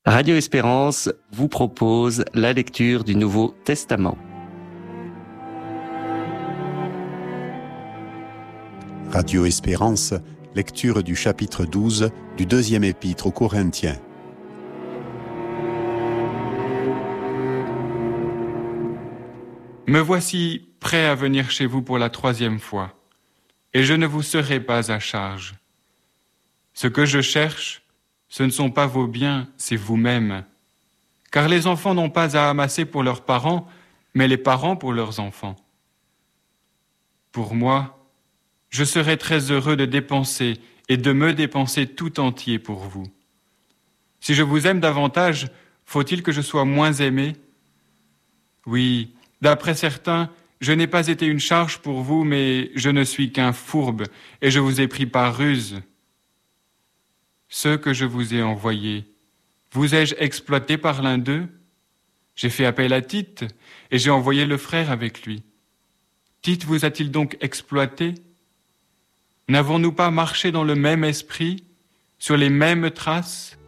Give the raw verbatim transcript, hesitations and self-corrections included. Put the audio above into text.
Radio Espérance vous propose la lecture du Nouveau Testament. Radio Espérance, lecture du chapitre douze du deuxième épître aux Corinthiens. Me voici prêt à venir chez vous pour la troisième fois, et je ne vous serai pas à charge. Ce que je cherche, ce ne sont pas vos biens, c'est vous-même. Car les enfants n'ont pas à amasser pour leurs parents, mais les parents pour leurs enfants. Pour moi, je serai très heureux de dépenser et de me dépenser tout entier pour vous. Si je vous aime davantage, faut-il que je sois moins aimé? Oui, d'après certains, je n'ai pas été une charge pour vous, mais je ne suis qu'un fourbe, et je vous ai pris par ruse. Ceux que je vous ai envoyés, vous ai-je exploité par l'un d'eux? J'ai fait appel à Tite, et j'ai envoyé le frère avec lui. Tite vous a-t-il donc exploité? N'avons-nous pas marché dans le même esprit, sur les mêmes traces?